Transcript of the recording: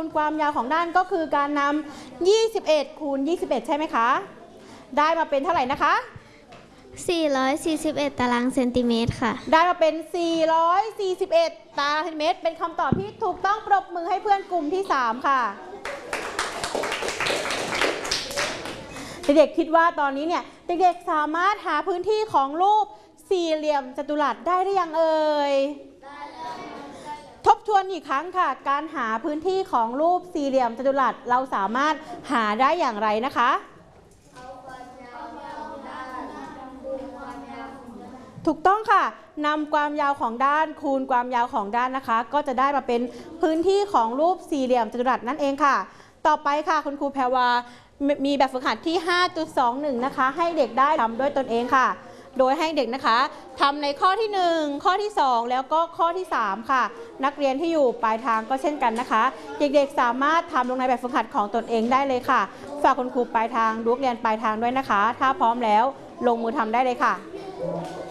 ณความยาวของด้านก็คือการนำ21คูณ21ใช่ไหมคะได้มาเป็นเท่าไหร่นะคะ 441 ตารางเซนติเมตรค่ะได้มาเป็น441ตารางเซนติเมตรเป็นคำตอบที่ถูกต้องปรบมือให้เพื่อนกลุ่มที่3ค่ะเด็กๆคิดว่าตอนนี้เนี่ยเด็กๆสามารถหาพื้นที่ของรูปสี่เหลี่ยมจัตุรัสได้หรือยังเอ่ยทบทวนอีกครั้งค่ะการหาพื้นที่ของรูปสี่เหลี่ยมจัตุรัสเราสามารถหาได้อย่างไรนะคะถูกต้องค่ะนำความยาวของด้านคูณความยาวของด้านนะคะก็จะได้มาเป็นพื้นที่ของรูปสี่เหลี่ยมจัตุรัสนั่นเองค่ะต่อไปค่ะคุณครูแพรวามีแบบฝึกหัดที่ 5.21 นะคะให้เด็กได้ทำด้วยตนเองค่ะโดยให้เด็กนะคะทำในข้อที่1ข้อที่2แล้วก็ข้อที่3ค่ะนักเรียนที่อยู่ปลายทางก็เช่นกันนะคะเด็กๆสามารถทำลงในแบบฝึกหัดของตนเองได้เลยค่ะฝากคุณครูปลายทางดูนักเรียนปลายทางด้วยนะคะถ้าพร้อมแล้วลงมือทำได้เลยค่ะ